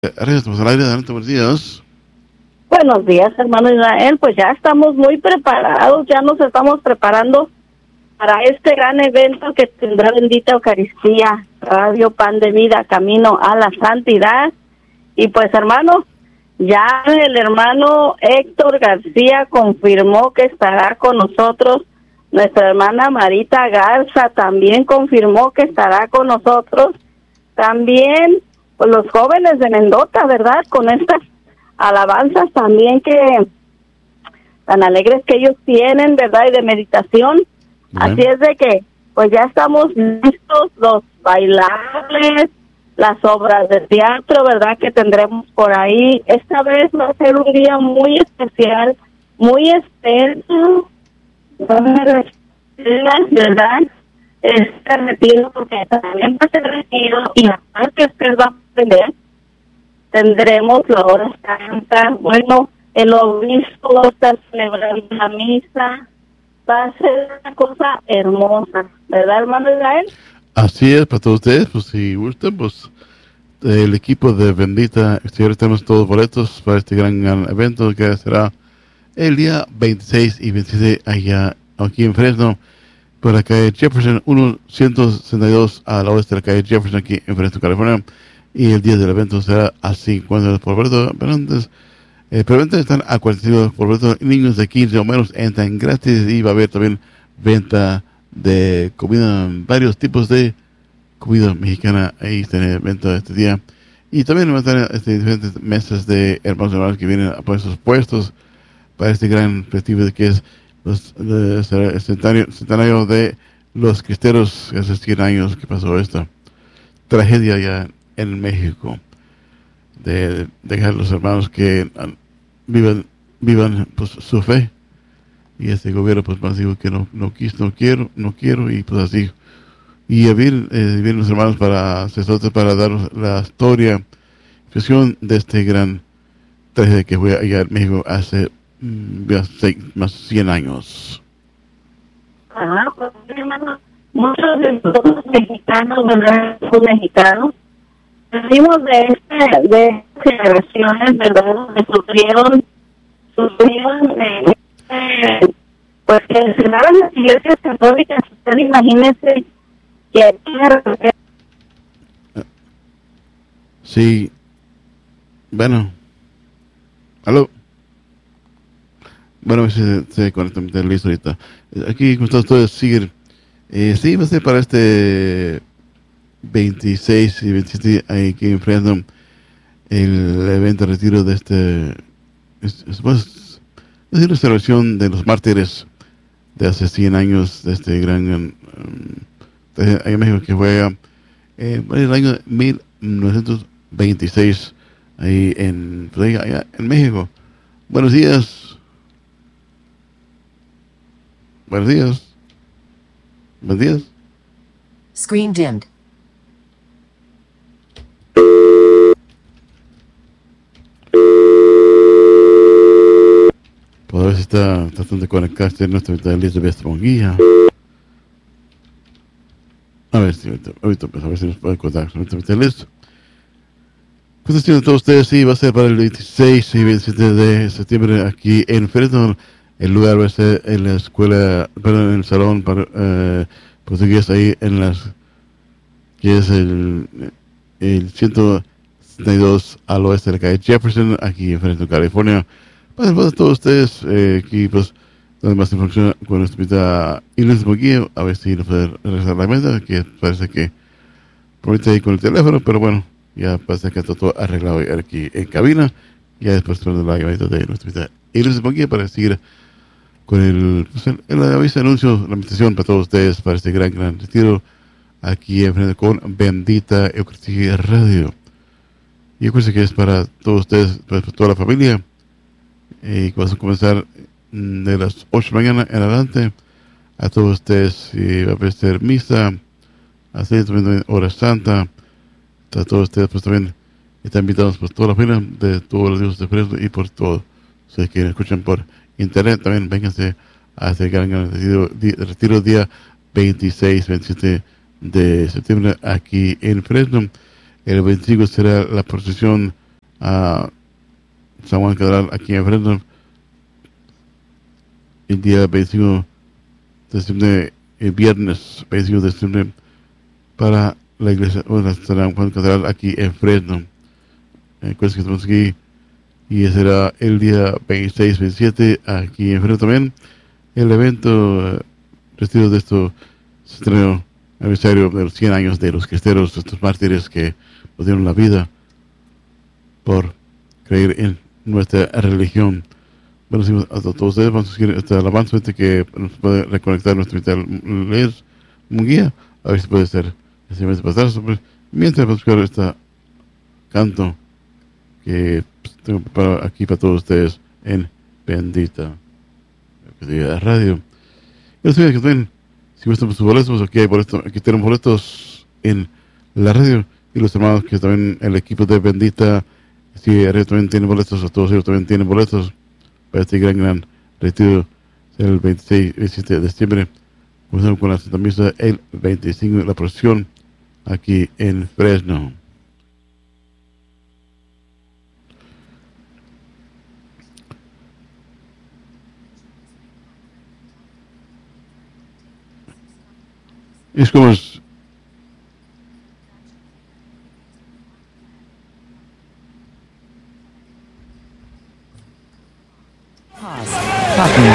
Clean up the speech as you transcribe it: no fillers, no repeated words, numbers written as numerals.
Estamos al aire, adelante, buenos días. Buenos días, hermano Israel. Pues ya estamos muy preparados, ya nos estamos preparando para este gran evento que tendrá Bendita Eucaristía, Radio Pan de Vida, Camino a la Santidad. Y pues, hermano, ya el hermano Héctor García confirmó que estará con nosotros. Nuestra hermana Marita Garza también confirmó que estará con nosotros. También pues los jóvenes de Mendoza, ¿verdad? Con estas alabanzas también que tan alegres que ellos tienen, ¿verdad? Y de meditación. Bueno. Así es de que pues ya estamos listos, los bailables, las obras de teatro, ¿verdad? Que tendremos por ahí. Esta vez va a ser un día muy especial, muy extenso, ¿verdad? Este retiro, porque también va a ser retiro, y aparte usted va a aprender, tendremos la hora santa, bueno, el obispo va a estar celebrando la misa, va a ser una cosa hermosa, ¿verdad, hermano Israel? Así es, para todos ustedes, pues si gustan, pues el equipo de Bendita, si tenemos todos boletos para este gran evento que será el día 26 y 27 allá, aquí en Fresno, por la calle Jefferson, 162 a la oeste de la calle Jefferson, aquí en Fresno, California. Y el día del evento será a $50 por boleto, pero antes, preventa están a $45 por boleto. Niños de 15 o menos entran gratis, y va a haber también venta de comida, varios tipos de comida mexicana ahí en el evento de este día. Y también va a tener diferentes mesas de hermanos que vienen a poner sus puestos para este gran festivo que es el centenario de los cristeros, hace 100 años que pasó esta tragedia ya en México, de dejar a los hermanos que vivan pues su fe, y este gobierno pues más dijo que no quiero, y pues así. Y vienen los hermanos para darnos la historia, expresión de este gran tragedia que fue allá en México hace más 100 años. Pues hermano, muchos de nosotros mexicanos, ¿verdad? Los mexicanos, venimos de generaciones, ¿verdad? Que sufrieron, pues que cerraron las iglesias católicas. Usted imagínese que aquí sí, bueno, aló. Bueno, se conecta listo ahorita. Aquí, como están todos, siguen. Sí, va a ser para este 26 y 27 aquí en Fresno, el evento de retiro de pues, es una celebración de los mártires de hace 100 años, de este gran allá en México, que fue en el año 1926, ahí allá en México. Buenos días. Buenos días. Buenos días. Screen dimmed. Pues a ver si está tratando de conectarse nuestra Elizabeth Monguía. A ver si ahorita pues, a ver si nos puede contar nuestra listo. Pues así de todos ustedes, sí, va a ser para el 26 y 27 de septiembre aquí en Fresno. El lugar va a ser en la escuela, en el salón para portugués, ahí que es el 162 al oeste de la calle Jefferson, aquí en Fresno, California. Para todos ustedes, aquí pues, donde más información con nuestra invita Inés Moguía, a ver si nos puede regresar la meta, que parece que por ahorita ahí con el teléfono, pero bueno, ya parece que está todo arreglado aquí en cabina. Ya después tenemos la llamada de nuestra invita Inés Moguía para seguir con el aviso, anuncio, la invitación para todos ustedes para este gran retiro aquí en frente con Bendita Eucaristía Radio. Y acuérdense que es para todos ustedes, para toda la familia. Y vamos a comenzar de las 8 de la mañana en adelante. A todos ustedes va a ser misa, así también hora santa. A todos ustedes pues también están invitados por toda la familia de todos los dioses de Fresno y por todos ustedes que escuchan por internet. También vénganse a este gran retiro día 26-27 de septiembre aquí en Fresno. El 25 será la procesión a San Juan Catedral aquí en Fresno el día 25 de septiembre, el viernes 25 de septiembre, para la iglesia o la San Juan Catedral aquí en Fresno. Cosas que estamos aquí, y será el día 26-27 aquí en Fresno también. El evento vestido de esto estreno aniversario de los 100 años de los cristeros, estos mártires que nos dieron la vida por creer en nuestra religión. Bueno, sí, a todos ustedes vamos a seguir esta alabanza que nos puede reconectar nuestro vital leer un guía, a ver si puede ser ese mes pasar sobre, mientras vamos a escuchar este canto que tengo preparado aquí para todos ustedes en Bendita que diga radio. Y los que ven, si gustan sus boletos, aquí hay boletos, aquí tenemos boletos en la radio, y los hermanos que también el equipo de Bendita, si radio también tiene boletos, a todos ellos también tienen boletos para este gran retiro el 26 y 27 de septiembre. Comenzamos con la Santa Misa el 25, la procesión aquí en Fresno. Es como es. Pause. Talking